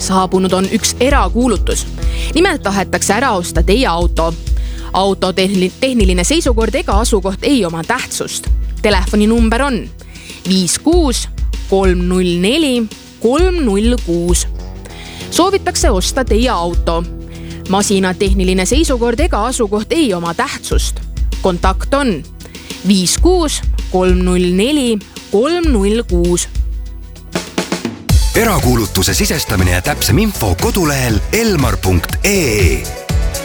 Saabunud on üks erakuulutus. Nimelt tahetakse ära osta teie auto. Auto tehniline seisukord ega asukoht ei oma tähtsust. Telefoninumber on 56 304 306. Soovitakse osta teie auto. Masina tehniline seisukord ega asukoht ei oma tähtsust. Kontakt on 56 304 306. Erakuulutuse sisestamine ja täpsem info kodulehel elmar.ee.